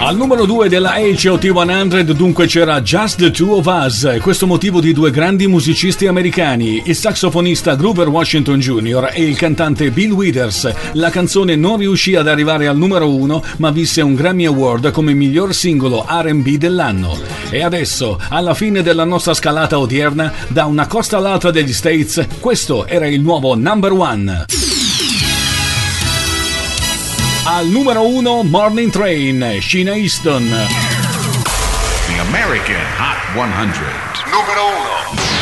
Al numero 2 della HOT 100 dunque c'era Just the Two of Us, questo motivo di due grandi musicisti americani, il saxofonista Grover Washington Jr. e il cantante Bill Withers. La canzone non riuscì ad arrivare al numero 1 ma visse un Grammy Award come miglior singolo R&B dell'anno. E adesso, alla fine della nostra scalata odierna, da una costa all'altra degli States, questo era il nuovo number 1. Al numero 1 Morning Train, Sheena Easton. The American Hot 100. Numero 1.